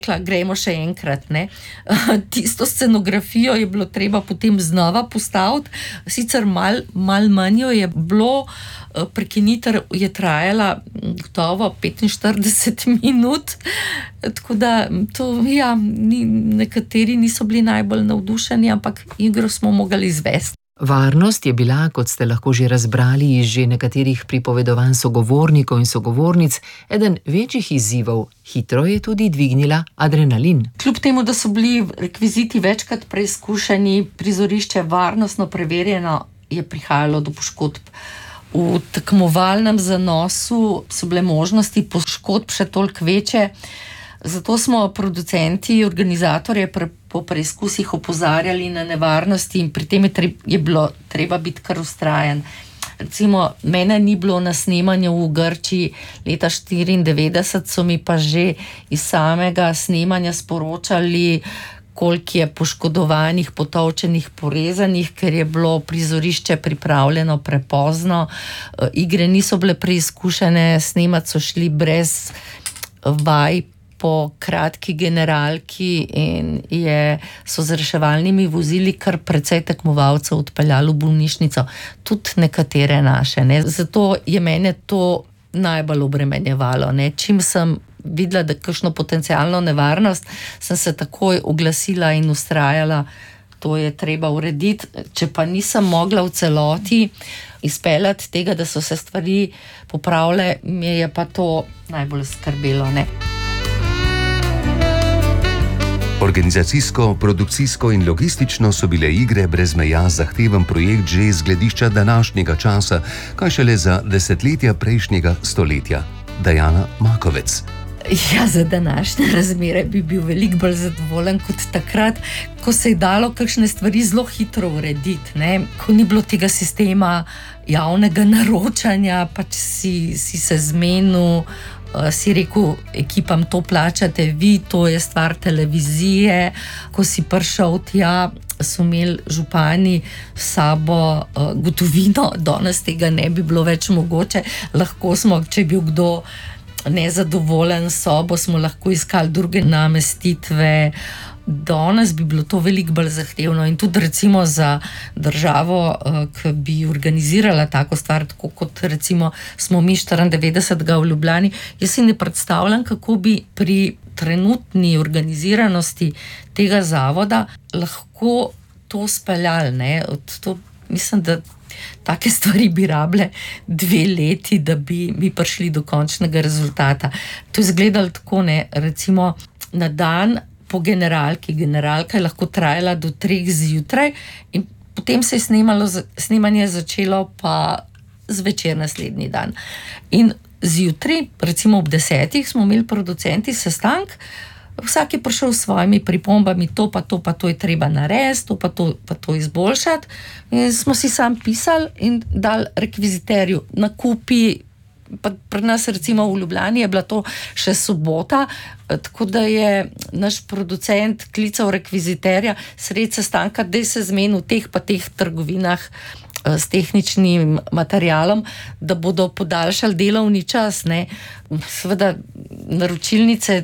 Gremo še enkrat, ne. Tisto scenografijo je bilo treba potem znova postaviti, sicer malo manj jo je bilo, prekinitev je trajala gotovo 45 minut, tako da to, ja, nekateri niso bili najbolj navdušeni, ampak igro smo mogli izvesti. Varnost je bila, kot ste lahko že razbrali iz že nekaterih pripovedovanj sogovornikov in sogovornic, eden večjih izzivov. Hitro je tudi dvignila adrenalin. Kljub temu, da so bili rekviziti večkrat preizkušeni, prizorišče varnostno preverjeno, je prihajalo do poškodb. V tekmovalnem zanosu so bile možnosti poškodb še toliko večje, zato smo producenti, organizatorje po preizkusih opozarjali na nevarnosti in pri tem je bilo treba biti kar vztrajen. Recimo, mene ni bilo na snemanju v Grčiji leta 1994, so mi pa že iz samega snemanja sporočali, koliko je poškodovanih, potolčenih, porezanih, ker je bilo prizorišče pripravljeno prepozno. Igre niso bile preizkušene, snemati so šli brez vaj po kratki generalki in so z reševalnimi vozili kar precej tekmovalcev odpeljali v bolnišnico. Tudi nekatere naše, ne. Zato je mene to najbolj obremenjevalo, ne. Čim sem videla, da kakšno potencialno nevarnost, sem se takoj oglasila in vztrajala, to je treba urediti. Če pa nisem mogla v celoti izpeljati tega, da so se stvari popravile, me je pa to najbolj skrbelo, ne. Organizacijsko, produkcijsko in logistično so bile igre brez meja zahteven projekt že iz gledišča današnjega časa, kaj šele za desetletja prejšnjega stoletja. Dajana Makovec. Ja, za današnje razmere bi bil veliko bolj zadovoljen kot takrat, ko se je dalo kakšne stvari zelo hitro urediti, ne. Ko ni bilo tega sistema javnega naročanja, pač si se zmenil, si rekel ekipam, to plačate vi, to je stvar televizije. Ko si prišel tja, so imeli župani s sabo gotovino, danes tega ne bi bilo več mogoče. Lahko smo, če je bil kdo nezadovoljen s sobo, smo lahko iskali druge namestitve. Danes bi bilo to veliko bolj zahtevno in tudi recimo za državo, ki bi organizirala tako stvar, tako kot recimo smo mi 94. v Ljubljani. Jaz si ne predstavljam, kako bi pri trenutni organiziranosti tega zavoda lahko to speljali, ne. Mislim, da take stvari bi rabile 2 leti, da bi prišli do končnega rezultata. To je izgledalo tako, ne, recimo na dan po generalki. Generalka je lahko trajala do 3 zjutraj in potem se je snemanje začelo pa zvečer naslednji dan. In zjutraj, recimo ob 10, smo imeli producenti sestanek, vsak je prišel s svojimi pripombami, to pa to je treba narediti, to pa to izboljšati. In smo si sam pisali in dali rekviziterju nakupi. Pa pri nas recimo v Ljubljani je bila to še sobota, tako da je naš producent klical rekviziterja sredi sestanka, da se zmeni v teh pa teh trgovinah s tehničnim materialom, da bodo podaljšali delovni čas, ne. Seveda naročilnice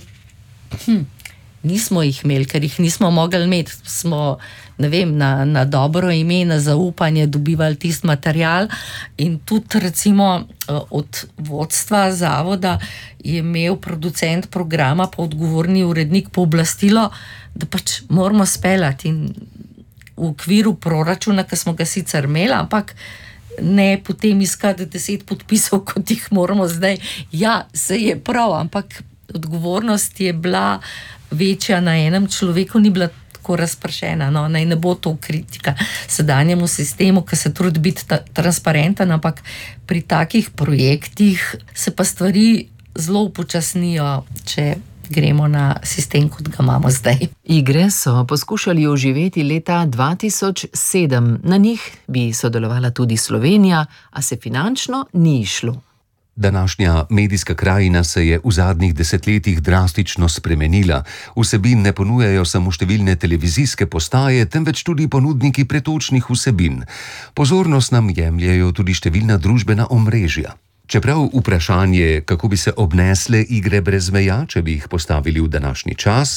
nismo jih imeli, ker jih nismo mogli imeti. Smo, ne vem, na dobro ime, na zaupanje dobivali tisti material in tudi recimo od vodstva zavoda je imel producent programa pa odgovorni urednik pooblastilo, da pač moramo speljati in v okviru proračuna, ki smo ga sicer imeli, ampak ne potem iskati 10 podpisov, kot jih moramo zdaj. Ja, se je prav, ampak odgovornost je bila večja na enem človeku, ni bila tako razpršena. No, naj ne bo to kritika sedanjemu sistemu, ki se trudi biti transparenten, ampak pri takih projektih se pa stvari zelo upočasnijo, če gremo na sistem, kot ga imamo zdaj. Igre so poskušali oživeti leta 2007. Na njih bi sodelovala tudi Slovenija, a se finančno ni išlo. Današnja medijska krajina se je v zadnjih desetletjih drastično spremenila. Vsebin ne ponujajo samo številne televizijske postaje, temveč tudi ponudniki pretočnih vsebin. Pozornost nam jemljejo tudi številna družbena omrežja. Čeprav vprašanje, kako bi se obnesle igre brez meja, če bi jih postavili v današnji čas,